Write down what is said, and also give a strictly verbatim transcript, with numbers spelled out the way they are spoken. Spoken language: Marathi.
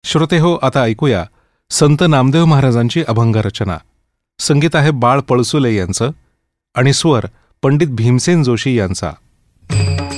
श्रोते हो, आता ऐकूया संत नामदेव महाराजांची अभंग रचना. संगीत आहे बाळ पळसुले यांचं आणि स्वर पंडित भीमसेन जोशी यांचा.